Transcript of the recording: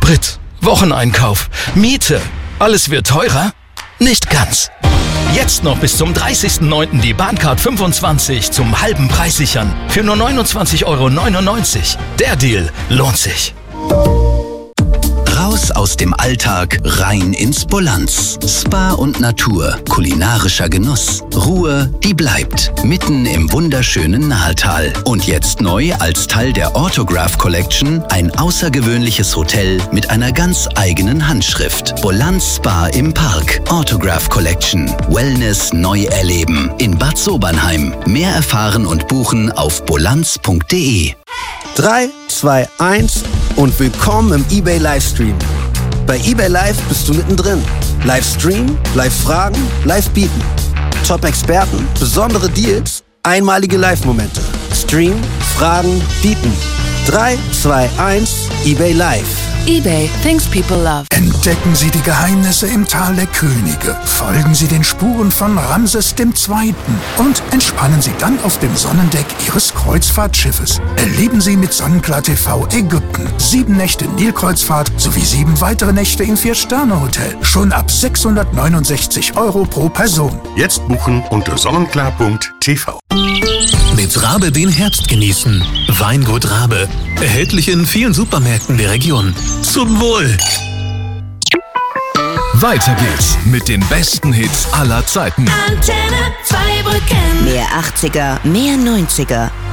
Sprit, Wocheneinkauf, Miete. Alles wird teurer? Nicht ganz. Jetzt noch bis zum 30.09. die Bahncard 25 zum halben Preis sichern. Für nur 29,99 €. Der Deal lohnt sich. Raus aus dem Alltag, rein ins Bolanz. Spa und Natur, kulinarischer Genuss, Ruhe, die bleibt. Mitten im wunderschönen Nahetal. Und jetzt neu als Teil der Autograph Collection ein außergewöhnliches Hotel mit einer ganz eigenen Handschrift. Bolanz Spa im Park. Autograph Collection. Wellness neu erleben. In Bad Sobernheim. Mehr erfahren und buchen auf bolanz.de. 3, 2, 1 und willkommen im eBay Livestream. Bei eBay Live bist du mittendrin. Livestream, Live-Fragen, Live-Bieten. Top-Experten, besondere Deals, einmalige Live-Momente. Stream, Fragen, Bieten. 3, 2, 1, eBay Live. eBay, things people love. Entdecken Sie die Geheimnisse im Tal der Könige. Folgen Sie den Spuren von Ramses II. Und entspannen Sie dann auf dem Sonnendeck Ihres Kreuzfahrtschiffes. Erleben Sie mit Sonnenklar TV Ägypten 7 Nächte Nilkreuzfahrt sowie 7 weitere Nächte im 4-Sterne-Hotel. Schon ab 669 € pro Person. Jetzt buchen unter sonnenklar.tv. Mit Rabe den Herbst genießen. Weingut Rabe. Erhältlich in vielen Supermärkten der Region. Zum Wohl! Weiter geht's mit den besten Hits aller Zeiten. Antenne Zweibrücken. Mehr 80er, mehr 90er.